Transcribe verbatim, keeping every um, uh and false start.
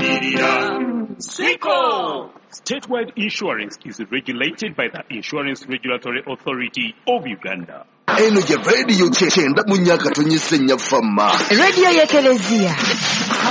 Siko! Statewide insurance is regulated by the Insurance Regulatory Authority of Uganda. Eno je radio chenda munyaka tonyise nyafama. Radio ya Kelezia.